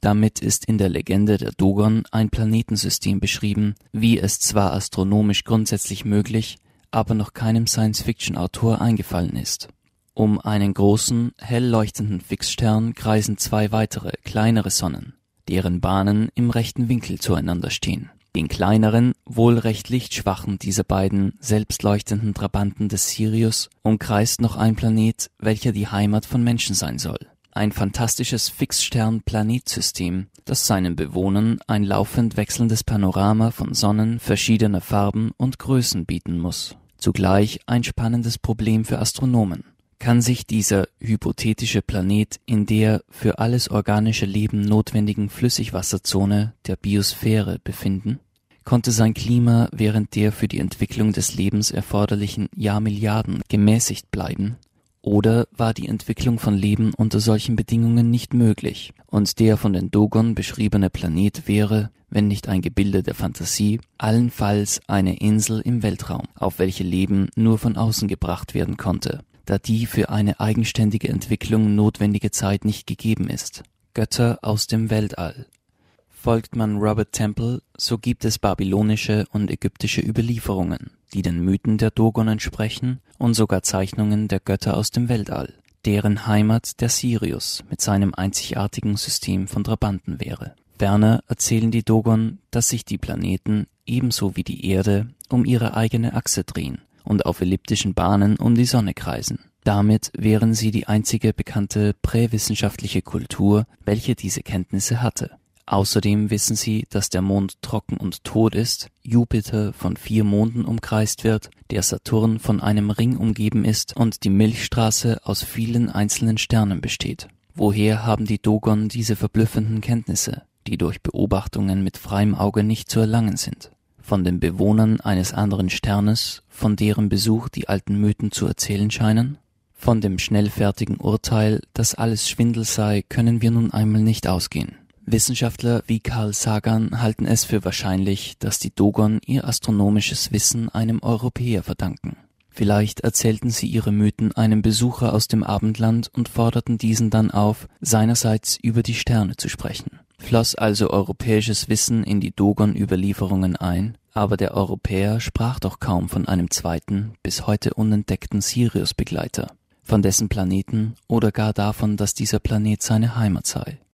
Damit ist in der Legende der Dogon ein Planetensystem beschrieben, wie es zwar astronomisch grundsätzlich möglich, aber noch keinem Science-Fiction-Autor eingefallen ist. Um einen großen, hell leuchtenden Fixstern kreisen zwei weitere, kleinere Sonnen, deren Bahnen im rechten Winkel zueinander stehen. Den kleineren, wohl recht lichtschwachen dieser beiden selbstleuchtenden Trabanten des Sirius umkreist noch ein Planet, welcher die Heimat von Menschen sein soll. Ein fantastisches Fixstern-Planetsystem, das seinen Bewohnern ein laufend wechselndes Panorama von Sonnen verschiedener Farben und Größen bieten muss. Zugleich ein spannendes Problem für Astronomen. Kann sich dieser hypothetische Planet in der für alles organische Leben notwendigen Flüssigwasserzone der Biosphäre befinden? Konnte sein Klima während der für die Entwicklung des Lebens erforderlichen Jahrmilliarden gemäßigt bleiben? Oder war die Entwicklung von Leben unter solchen Bedingungen nicht möglich und der von den Dogon beschriebene Planet wäre, wenn nicht ein Gebilde der Fantasie, allenfalls eine Insel im Weltraum, auf welche Leben nur von außen gebracht werden konnte, da die für eine eigenständige Entwicklung notwendige Zeit nicht gegeben ist. Götter aus dem Weltall. Folgt man Robert Temple, so gibt es babylonische und ägyptische Überlieferungen, die den Mythen der Dogon entsprechen und sogar Zeichnungen der Götter aus dem Weltall, deren Heimat der Sirius mit seinem einzigartigen System von Trabanten wäre. Ferner erzählen die Dogon, dass sich die Planeten ebenso wie die Erde um ihre eigene Achse drehen und auf elliptischen Bahnen um die Sonne kreisen. Damit wären sie die einzige bekannte präwissenschaftliche Kultur, welche diese Kenntnisse hatte. Außerdem wissen sie, dass der Mond trocken und tot ist, Jupiter von 4 Monden umkreist wird, der Saturn von einem Ring umgeben ist und die Milchstraße aus vielen einzelnen Sternen besteht. Woher haben die Dogon diese verblüffenden Kenntnisse, die durch Beobachtungen mit freiem Auge nicht zu erlangen sind? Von den Bewohnern eines anderen Sternes, von deren Besuch die alten Mythen zu erzählen scheinen? Von dem schnellfertigen Urteil, dass alles Schwindel sei, können wir nun einmal nicht ausgehen. Wissenschaftler wie Carl Sagan halten es für wahrscheinlich, dass die Dogon ihr astronomisches Wissen einem Europäer verdanken. Vielleicht erzählten sie ihre Mythen einem Besucher aus dem Abendland und forderten diesen dann auf, seinerseits über die Sterne zu sprechen. Floss also europäisches Wissen in die Dogon-Überlieferungen ein, aber der Europäer sprach doch kaum von einem zweiten, bis heute unentdeckten Sirius-Begleiter, von dessen Planeten oder gar davon, dass dieser Planet seine Heimat sei.